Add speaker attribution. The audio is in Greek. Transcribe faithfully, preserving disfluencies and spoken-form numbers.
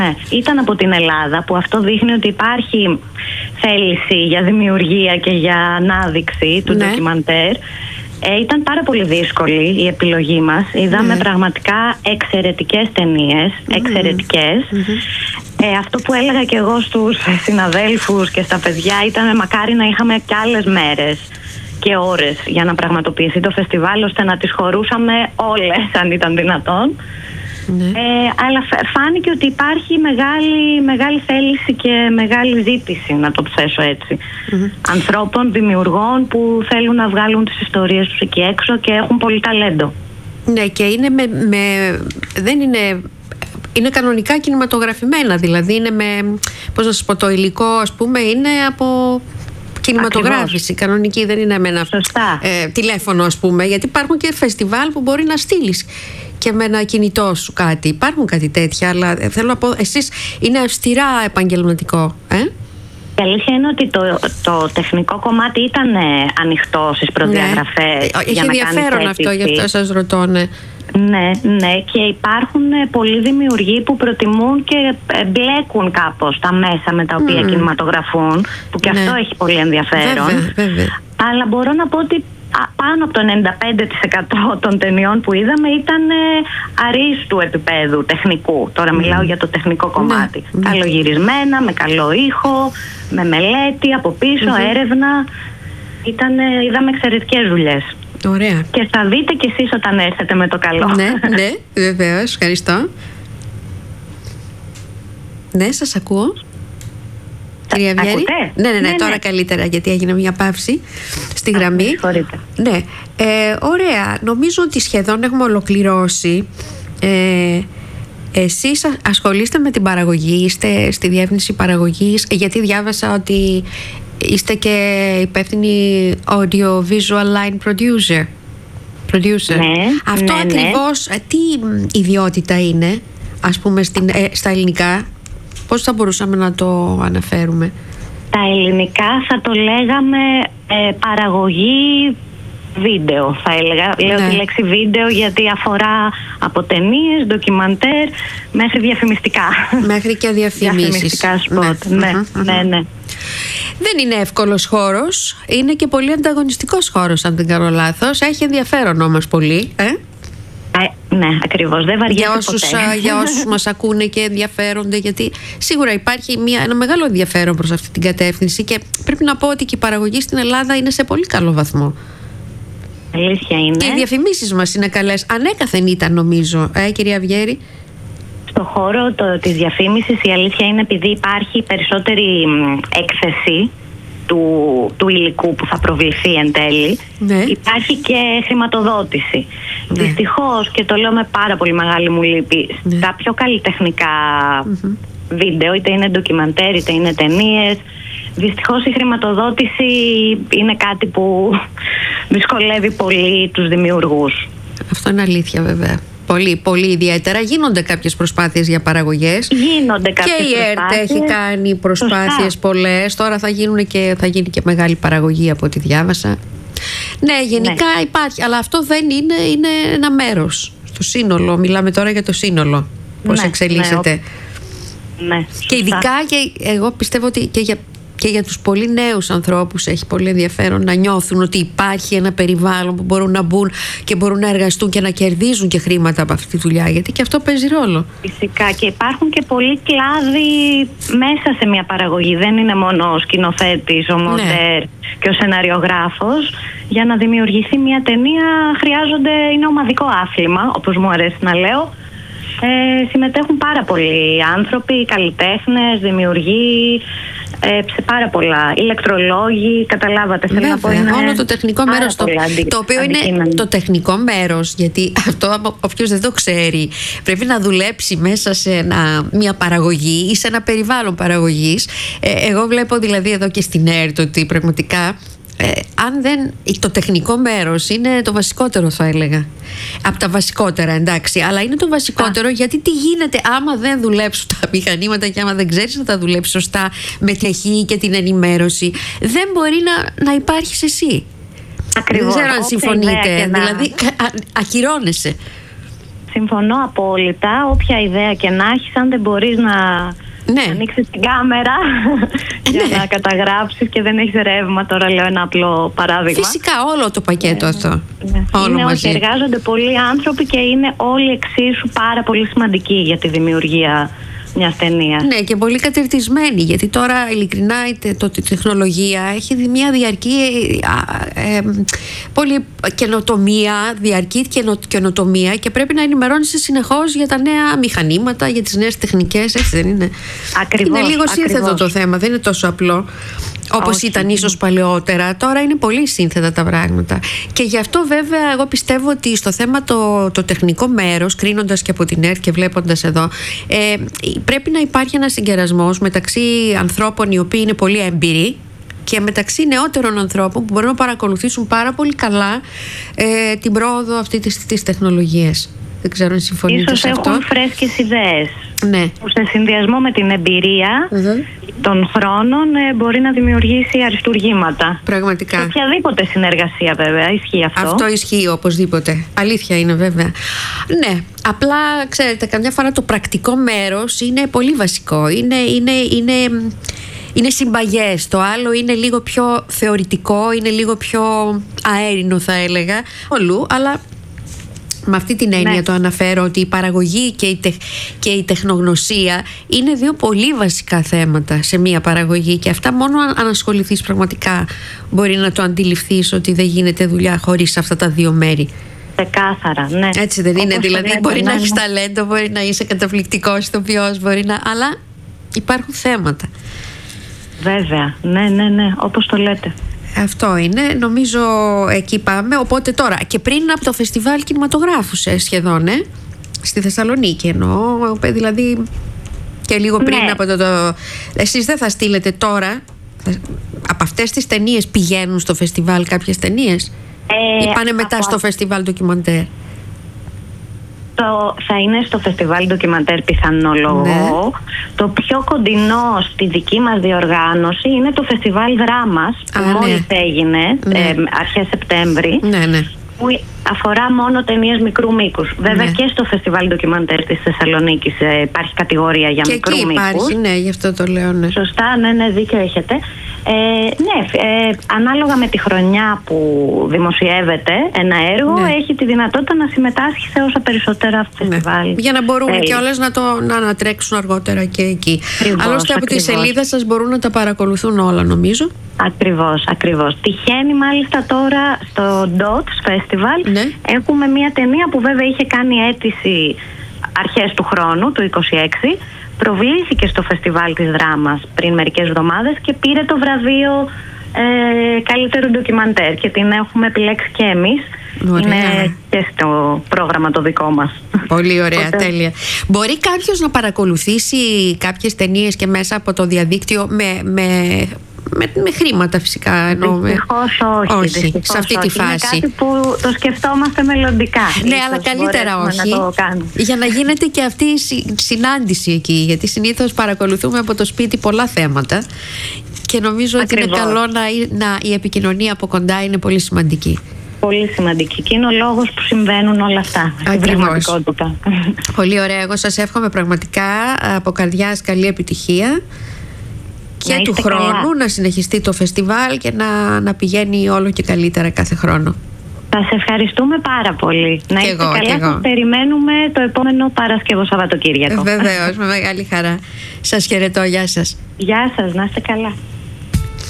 Speaker 1: Ναι, ήταν από την Ελλάδα, που αυτό δείχνει ότι υπάρχει θέληση για δημιουργία και για ανάδειξη του
Speaker 2: ναι.
Speaker 1: ντοκιμαντέρ. Ε, ήταν πάρα πολύ δύσκολη η επιλογή μας. Είδαμε ναι. πραγματικά εξαιρετικές ταινίες, mm-hmm. εξαιρετικές. Mm-hmm. Ε, αυτό που έλεγα και εγώ στους συναδέλφους και στα παιδιά ήταν μακάρι να είχαμε κι άλλες μέρες και ώρες για να πραγματοποιηθεί το φεστιβάλ, ώστε να τις χωρούσαμε όλες αν ήταν δυνατόν. Ναι. Ε, αλλά φάνηκε ότι υπάρχει μεγάλη, μεγάλη θέληση και μεγάλη ζήτηση, να το θέσω έτσι, mm-hmm. ανθρώπων, δημιουργών που θέλουν να βγάλουν τις ιστορίες τους εκεί έξω και έχουν πολύ ταλέντο.
Speaker 2: Ναι, και είναι με, με, δεν είναι, είναι κανονικά κινηματογραφημένα, δηλαδή είναι με, πώς να σας πω, το υλικό ας πούμε είναι από κινηματογράφηση. Ακριβώς. Κανονική, δεν είναι με ένα ε, τηλέφωνο ας πούμε, γιατί υπάρχουν και φεστιβάλ που μπορεί να στείλεις και με ένα κινητό σου κάτι. Υπάρχουν κάτι τέτοια, αλλά θέλω να πω, εσείς είναι αυστηρά επαγγελματικό, ε?
Speaker 1: Η αλήθεια είναι ότι το, το τεχνικό κομμάτι ήταν ε, ανοιχτό στις προδιαγραφές.
Speaker 2: Ναι. Έχει ενδιαφέρον αυτό, γι' αυτό σας ρωτώ, ναι.
Speaker 1: Ναι, ναι, και υπάρχουν ε, πολλοί δημιουργοί που προτιμούν και ε, μπλέκουν κάπως τα μέσα με τα οποία mm. κινηματογραφούν, που και ναι. αυτό έχει πολύ ενδιαφέρον.
Speaker 2: Βέβαια, βέβαια.
Speaker 1: Αλλά μπορώ να πω ότι πάνω από το ενενήντα πέντε τοις εκατό των ταινιών που είδαμε ήταν ε, αρίστου επίπεδου τεχνικού. Τώρα mm. μιλάω για το τεχνικό κομμάτι. Mm. Καλογυρισμένα, με καλό ήχο, με μελέτη από πίσω, mm-hmm. έρευνα. Ήταν, ε, είδαμε εξαιρετικές δουλειές.
Speaker 2: Ωραία.
Speaker 1: Και θα δείτε κι εσείς όταν έρθετε με το καλό.
Speaker 2: Ναι, ναι, βεβαίως. Ευχαριστώ. Ναι, σας ακούω. Κυρία Βιέρη. Ναι, ναι, ναι, ναι, τώρα ναι. καλύτερα, γιατί έγινε μια παύση στη γραμμή.
Speaker 1: Συγχωρείτε.
Speaker 2: Ναι, ε, ωραία. Νομίζω ότι σχεδόν έχουμε ολοκληρώσει. Ε, εσείς ασχολείστε με την παραγωγή, είστε στη διεύθυνση παραγωγής, γιατί διάβασα ότι είστε και υπεύθυνοι audio-visual line producer. producer.
Speaker 1: Ναι,
Speaker 2: Αυτό
Speaker 1: ναι,
Speaker 2: ακριβώς,
Speaker 1: ναι.
Speaker 2: τι ιδιότητα είναι, ας πούμε, στην, ε, στα ελληνικά? Πώς θα μπορούσαμε να το αναφέρουμε?
Speaker 1: Τα ελληνικά θα το λέγαμε ε, παραγωγή βίντεο, θα έλεγα. Λέω
Speaker 2: ναι.
Speaker 1: τη λέξη βίντεο γιατί αφορά από ταινίες, ντοκιμαντέρ μέχρι διαφημιστικά.
Speaker 2: Μέχρι και διαφημίσεις.
Speaker 1: Διαφημιστικά σποτ. Ναι, ναι,
Speaker 2: uh-huh, uh-huh.
Speaker 1: ναι, ναι.
Speaker 2: Δεν είναι εύκολος χώρος. Είναι και πολύ ανταγωνιστικός χώρος, αν δεν κάνω λάθος. Έχει ενδιαφέρον όμως πολύ. Ε?
Speaker 1: Ε, ναι, ακριβώς. Δεν βαριέται
Speaker 2: για όσους,
Speaker 1: ποτέ.
Speaker 2: Για όσους μας ακούνε και ενδιαφέρονται, γιατί σίγουρα υπάρχει μια, ένα μεγάλο ενδιαφέρον προς αυτή την κατεύθυνση και πρέπει να πω ότι και η παραγωγή στην Ελλάδα είναι σε πολύ καλό βαθμό.
Speaker 1: Αλήθεια είναι.
Speaker 2: Και οι διαφημίσεις μας είναι καλές. Ανέκαθεν ήταν, νομίζω, ε, κυρία Βιέρη.
Speaker 1: Στο χώρο το, της διαφήμισης η αλήθεια είναι επειδή υπάρχει περισσότερη έκθεση του, του υλικού που θα προβληθεί εν τέλει, ναι. υπάρχει και χρηματοδότηση. Ναι. Δυστυχώς, και το λέω με πάρα πολύ μεγάλη μου λύπη, ναι. στα πιο καλλιτεχνικά mm-hmm. βίντεο, είτε είναι ντοκιμαντέρ είτε είναι ταινίες, δυστυχώς η χρηματοδότηση είναι κάτι που δυσκολεύει πολύ τους δημιουργούς.
Speaker 2: Αυτό είναι αλήθεια, βέβαια. Πολύ, πολύ ιδιαίτερα. Γίνονται κάποιες προσπάθειες για παραγωγές.
Speaker 1: Γίνονται κάποιες
Speaker 2: και
Speaker 1: προσπάθειες.
Speaker 2: Και η ΕΡΤ έχει κάνει προσπάθειες πολλές. Τώρα θα, γίνουν και, θα γίνει και μεγάλη παραγωγή από ό,τι διάβασα. Ναι, γενικά ναι. υπάρχει. Αλλά αυτό δεν είναι, είναι ένα μέρος. Στο σύνολο. Μιλάμε τώρα για το σύνολο. Πώς ναι, εξελίσσεται.
Speaker 1: Ναι, ναι,
Speaker 2: και ειδικά και εγώ πιστεύω ότι και για Και για τους πολύ νέους ανθρώπους έχει πολύ ενδιαφέρον να νιώθουν ότι υπάρχει ένα περιβάλλον που μπορούν να μπουν και μπορούν να εργαστούν και να κερδίζουν και χρήματα από αυτή τη δουλειά, γιατί και αυτό παίζει ρόλο.
Speaker 1: Φυσικά, και υπάρχουν και πολλοί κλάδοι μέσα σε μια παραγωγή. Δεν είναι μόνο ο σκηνοθέτης, ο μοντέρ ναι. και ο σεναριογράφος. Για να δημιουργηθεί μια ταινία χρειάζονται, είναι ομαδικό άθλημα, όπως μου αρέσει να λέω. Ε, συμμετέχουν πάρα πολλοί άνθρωποι, καλλιτέχνες, δημιουργοί, ε, σε πάρα πολλά, ηλεκτρολόγοι, καταλάβατε. Θέλω να πω, είναι
Speaker 2: όλο το τεχνικό μέρος, το,
Speaker 1: αντι,
Speaker 2: το οποίο είναι το τεχνικό μέρος, γιατί αυτό όποιος δεν το ξέρει πρέπει να δουλέψει μέσα σε ένα, μια παραγωγή ή σε ένα περιβάλλον παραγωγής. Ε, εγώ βλέπω δηλαδή εδώ και στην ΕΡΤ ότι πραγματικά Ε, αν δεν, το τεχνικό μέρος είναι το βασικότερο, θα έλεγα. Από τα βασικότερα, εντάξει, αλλά είναι το βασικότερο Α. γιατί τι γίνεται άμα δεν δουλέψουν τα μηχανήματα και άμα δεν ξέρεις να τα δουλέψεις σωστά με τεχνική και την ενημέρωση, δεν μπορεί να, να υπάρχεις εσύ.
Speaker 1: Ακριβώς.
Speaker 2: Δεν ξέρω αν συμφωνείτε, δηλαδή α, ακυρώνεσαι.
Speaker 1: Συμφωνώ απόλυτα. Όποια ιδέα και να έχεις, αν δεν μπορείς να ναι. ανοίξεις την κάμερα για ναι. να καταγράψεις και δεν έχεις ρεύμα, τώρα λέω ένα απλό παράδειγμα.
Speaker 2: Φυσικά όλο το πακέτο
Speaker 1: ναι.
Speaker 2: αυτό.
Speaker 1: Ναι.
Speaker 2: Όλο
Speaker 1: είναι
Speaker 2: μαζί.
Speaker 1: ότι εργάζονται πολλοί άνθρωποι και είναι όλοι εξίσου πάρα πολύ σημαντικοί για τη δημιουργία μια ταινία.
Speaker 2: Ναι, και πολύ κατηρτισμένη, γιατί τώρα ειλικρινά το, η τεχνολογία έχει μια διαρκή ε, ε, πολύ καινοτομία, διαρκή καινο, καινοτομία και πρέπει να ενημερώνεσαι συνεχώς για τα νέα μηχανήματα, για τις νέες τεχνικές, έτσι δεν είναι?
Speaker 1: Ακριβώς,
Speaker 2: είναι λίγο σύνθετο
Speaker 1: ακριβώς.
Speaker 2: το θέμα, δεν είναι τόσο απλό όπως Όχι. ήταν ίσως παλαιότερα. Τώρα είναι πολύ σύνθετα τα πράγματα. Και γι' αυτό βέβαια εγώ πιστεύω ότι στο θέμα το, το τεχνικό μέρος, κρίνοντας και από την ΕΡΤ και βλέποντας εδώ, ε, πρέπει να υπάρχει ένας συγκερασμός μεταξύ ανθρώπων οι οποίοι είναι πολύ έμπειροι και μεταξύ νεότερων ανθρώπων που μπορούν να παρακολουθήσουν πάρα πολύ καλά ε, την πρόοδο αυτή της, της τεχνολογίας. Δεν ξέρω αν συμφωνείτε σε αυτό.
Speaker 1: Ίσως έχουν φρέσκες ιδέες.
Speaker 2: Ναι.
Speaker 1: Που σε συνδυασμό με την εμπειρία
Speaker 2: mm-hmm.
Speaker 1: των χρόνων ε, μπορεί να δημιουργήσει αριστουργήματα.
Speaker 2: Πραγματικά.
Speaker 1: Σε οποιαδήποτε συνεργασία βέβαια ισχύει αυτό.
Speaker 2: Αυτό ισχύει οπωσδήποτε. Αλήθεια είναι βέβαια. Ναι, απλά ξέρετε, καμιά φορά το πρακτικό μέρος είναι πολύ βασικό. Είναι, είναι, είναι, είναι συμπαγές. Το άλλο είναι λίγο πιο θεωρητικό, είναι λίγο πιο αέρινο θα έλεγα. Όλου, αλλά... Με αυτή την έννοια ναι. το αναφέρω ότι η παραγωγή και η, τεχ, και η τεχνογνωσία είναι δύο πολύ βασικά θέματα σε μία παραγωγή και αυτά μόνο αν ασχοληθείς πραγματικά μπορεί να το αντιληφθείς ότι δεν γίνεται δουλειά χωρίς αυτά τα δύο μέρη.
Speaker 1: Ξεκάθαρα, ναι.
Speaker 2: Έτσι δεν είναι?
Speaker 1: Όπως
Speaker 2: δηλαδή λέτε, μπορεί
Speaker 1: ναι,
Speaker 2: να έχεις
Speaker 1: ναι.
Speaker 2: ταλέντο, μπορεί να είσαι καταπληκτικός ηθοποιός, μπορεί να... αλλά υπάρχουν θέματα.
Speaker 1: Βέβαια, ναι, ναι, ναι, όπως το λέτε.
Speaker 2: Αυτό είναι, νομίζω εκεί πάμε. Οπότε τώρα, και πριν από το φεστιβάλ κινηματογράφου σε σχεδόν, ε, στη Θεσσαλονίκη εννοώ, δηλαδή και λίγο πριν ναι. από το, το... Εσείς δεν θα στείλετε τώρα, από αυτές τις ταινίες πηγαίνουν στο φεστιβάλ κάποιες ταινίες ε, ή πάνε μετά από... στο φεστιβάλ ντοκιμαντέρ?
Speaker 1: Το, θα είναι στο φεστιβάλ ντοκιμαντέρ πιθανολογώ. Ναι. Το πιο κοντινό στη δική μας διοργάνωση είναι το φεστιβάλ δράμας που Α, μόλις ναι. έγινε ναι. ε, αρχές Σεπτέμβρη
Speaker 2: ναι, ναι.
Speaker 1: που αφορά μόνο ταινίες μικρού μήκους. Βέβαια ναι. και στο φεστιβάλ ντοκιμαντέρ της Θεσσαλονίκης ε, υπάρχει κατηγορία για
Speaker 2: και
Speaker 1: μικρού
Speaker 2: εκεί
Speaker 1: μήκους.
Speaker 2: Υπάρχει, ναι, γι' αυτό το λέω. Ναι.
Speaker 1: Σωστά, ναι, ναι, δίκιο έχετε. Ε, ναι, ε, ανάλογα με τη χρονιά που δημοσιεύεται ένα έργο ναι. έχει τη δυνατότητα να συμμετάσχει σε όσα περισσότερα φεστιβάλ. Ναι.
Speaker 2: Για να μπορούν και όλες να το να ανατρέξουν αργότερα και εκεί. Ακριβώς, άλλωστε από ακριβώς. τη σελίδα σας μπορούν να τα παρακολουθούν όλα νομίζω.
Speaker 1: Ακριβώς, ακριβώς. Τυχαίνει μάλιστα τώρα στο Dots Festival ναι. έχουμε μια ταινία που βέβαια είχε κάνει αίτηση αρχές του χρόνου, του είκοσι έξι. Προβλήθηκε στο φεστιβάλ της δράμας πριν μερικές εβδομάδες και πήρε το βραβείο ε, καλύτερου ντοκιμαντέρ και την έχουμε επιλέξει και εμείς. Ωραία. Είναι και στο πρόγραμμα το δικό μας.
Speaker 2: Πολύ ωραία, Οπότε... τέλεια. Μπορεί κάποιος να παρακολουθήσει κάποιες ταινίες και μέσα από το διαδίκτυο με... με... Με, με χρήματα φυσικά.
Speaker 1: Δυστυχώς όχι, όχι δυστυχώς
Speaker 2: σε αυτή
Speaker 1: όχι.
Speaker 2: τη φάση.
Speaker 1: Είναι κάτι που το σκεφτόμαστε μελλοντικά.
Speaker 2: Ναι, αλλά καλύτερα όχι. Να για να γίνεται και αυτή η συνάντηση εκεί. Γιατί συνήθως παρακολουθούμε από το σπίτι πολλά θέματα. Και νομίζω Ακριβώς. ότι είναι καλό να, να η επικοινωνία από κοντά είναι πολύ σημαντική.
Speaker 1: Πολύ σημαντική. Και είναι ο λόγος που συμβαίνουν όλα αυτά.
Speaker 2: Ακριβώς. Πολύ ωραία. Εγώ σας εύχομαι πραγματικά από καρδιάς καλή επιτυχία. Και του χρόνου καλά. να συνεχιστεί το φεστιβάλ και να, να πηγαίνει όλο και καλύτερα κάθε χρόνο.
Speaker 1: Σας ευχαριστούμε πάρα πολύ. Να είστε
Speaker 2: εγώ,
Speaker 1: καλά. Σας περιμένουμε το επόμενο Παρασκευό Σαββατοκύριακο.
Speaker 2: Βεβαίως, με μεγάλη χαρά. Σας χαιρετώ. Γεια σας.
Speaker 1: Γεια σας. Να είστε καλά.